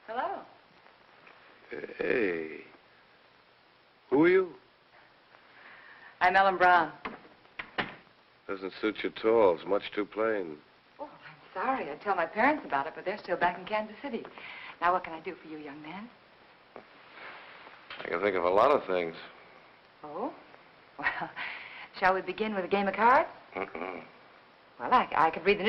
Hello. Hey. Who are you? I'm Ellen Brown. Doesn't suit you at all. It's much too plain. Oh, I'm sorry. I'd tell my parents about it, but they're still back in Kansas City. Now, what can I do for you, young man? I can think of a lot of things. Oh? Well, shall we begin with a game of cards? Mm-mm. Well, I could read the